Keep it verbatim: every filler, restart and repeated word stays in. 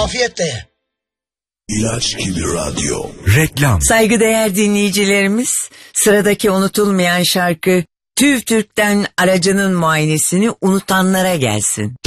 afiyetle ye. İlaç gibi radyo. Reklam. Saygıdeğer dinleyicilerimiz, sıradaki unutulmayan şarkı TÜV TÜRK'ten aracının muayenesini unutanlara gelsin.